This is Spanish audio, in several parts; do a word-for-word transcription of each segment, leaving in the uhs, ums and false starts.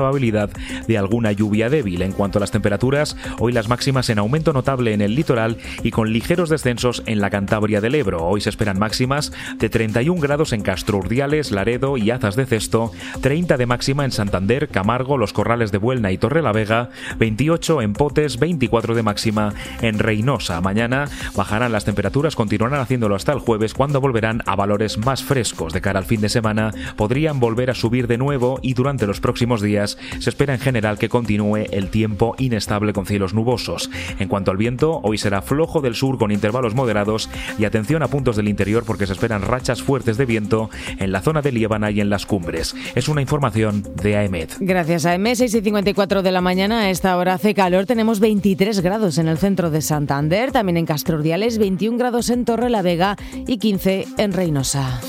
probabilidad de alguna lluvia débil. En cuanto a las temperaturas, hoy las máximas en aumento notable en el litoral y con ligeros descensos en la Cantabria del Ebro. Hoy se esperan máximas de treinta y un grados en Castro Urdiales, Laredo y Azas de Cesto, treinta de máxima en Santander, Camargo, Los Corrales de Buelna y Torrelavega, veintiocho en Potes, veinticuatro de máxima en Reynosa. Mañana bajarán las temperaturas, continuarán haciéndolo hasta el jueves, cuando volverán a valores más frescos. De cara al fin de semana, podrían volver a subir de nuevo y durante los próximos días se espera en general que continúe el tiempo inestable con cielos nubosos. En cuanto al viento, hoy será flojo del sur con intervalos moderados y atención a puntos del interior porque se esperan rachas fuertes de viento en la zona de Liébana y en las cumbres. Es una información de A E M E T. Gracias, A E M E T. seis y cincuenta y cuatro de la mañana. A esta hora hace calor. Tenemos veintitrés grados en el centro de Santander, también en Castro Urdiales, veintiún grados en Torrelavega y quince en Reynosa.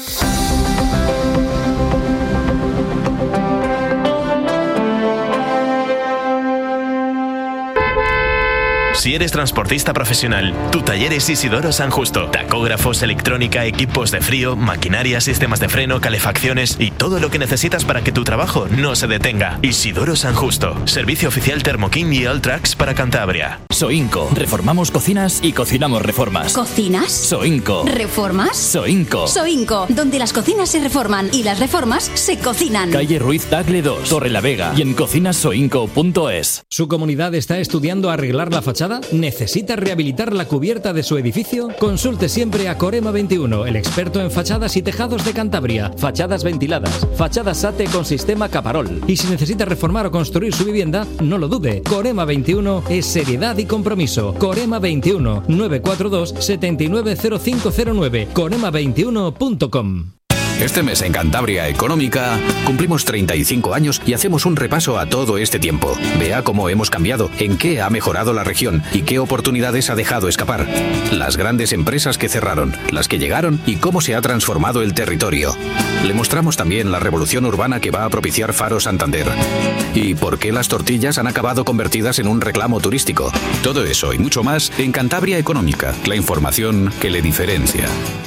Si eres transportista profesional, tu taller es Isidoro San Justo. Tacógrafos, electrónica, equipos de frío, maquinaria, sistemas de freno, calefacciones y todo lo que necesitas para que tu trabajo no se detenga. Isidoro San Justo. Servicio oficial Thermoking y Alltrax para Cantabria. Soinco. Reformamos cocinas y cocinamos reformas. ¿Cocinas? Soinco. ¿Reformas? Soinco. Soinco. Donde las cocinas se reforman y las reformas se cocinan. Calle Ruiz Tagle dos, Torrelavega y en cocinas soinco punto es. ¿Su comunidad está estudiando arreglar la fachada? ¿Necesita rehabilitar la cubierta de su edificio? Consulte siempre a Corema veintiuno, el experto en fachadas y tejados de Cantabria. Fachadas ventiladas, fachadas SATE con sistema Caparol. Y si necesita reformar o construir su vivienda, no lo dude. Corema veintiuno es seriedad y compromiso. Corema veintiuno, nueve cuatro dos, siete nueve cero cinco cero nueve, corema veintiuno punto com. Este mes en Cantabria Económica cumplimos treinta y cinco años y hacemos un repaso a todo este tiempo. Vea cómo hemos cambiado, en qué ha mejorado la región y qué oportunidades ha dejado escapar. Las grandes empresas que cerraron, las que llegaron y cómo se ha transformado el territorio. Le mostramos también la revolución urbana que va a propiciar Faro Santander. Y por qué las tortillas han acabado convertidas en un reclamo turístico. Todo eso y mucho más en Cantabria Económica, la información que le diferencia.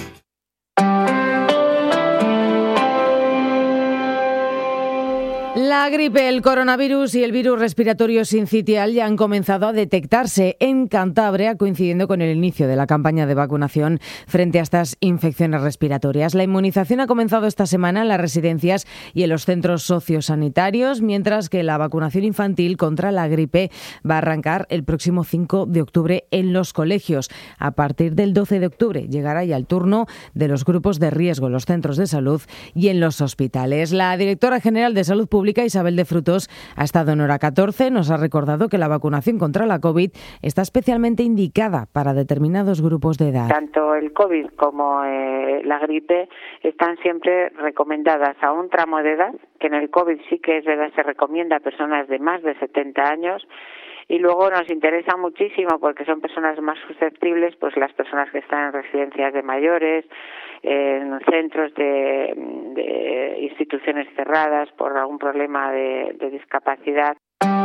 La gripe, el coronavirus y el virus respiratorio sincitial ya han comenzado a detectarse en Cantabria, coincidiendo con el inicio de la campaña de vacunación frente a estas infecciones respiratorias. La inmunización ha comenzado esta semana en las residencias y en los centros sociosanitarios, mientras que la vacunación infantil contra la gripe va a arrancar el próximo cinco de octubre en los colegios. A partir del doce de octubre llegará ya el turno de los grupos de riesgo en los centros de salud y en los hospitales. La directora general de Salud Pública, Isabel de Frutos, ha estado en Hora catorce, nos ha recordado que la vacunación contra la COVID está especialmente indicada para determinados grupos de edad. Tanto el COVID como eh, la gripe están siempre recomendadas a un tramo de edad, que en el COVID sí que es verdad, se recomienda a personas de más de setenta años, y luego nos interesa muchísimo porque son personas más susceptibles, pues las personas que están en residencias de mayores, en centros de, de instituciones cerradas por algún problema de, de discapacidad.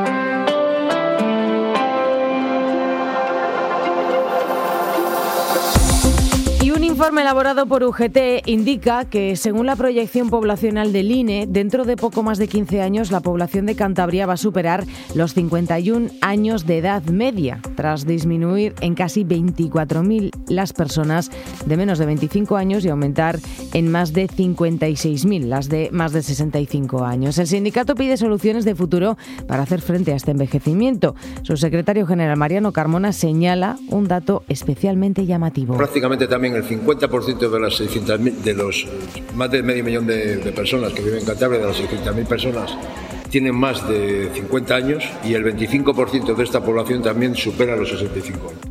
Un informe elaborado por U G T indica que, según la proyección poblacional del I N E, dentro de poco más de quince años la población de Cantabria va a superar los cincuenta y un años de edad media, tras disminuir en casi veinticuatro mil las personas de menos de veinticinco años y aumentar en más de cincuenta y seis mil las de más de sesenta y cinco años. El sindicato pide soluciones de futuro para hacer frente a este envejecimiento. Su secretario general, Mariano Carmona, señala un dato especialmente llamativo. Prácticamente también el cincuenta por ciento de las seiscientas mil, de los más de medio millón de, de personas que viven en Cantabria, de las seiscientas mil personas, tienen más de cincuenta años y el veinticinco por ciento de esta población también supera los sesenta y cinco años.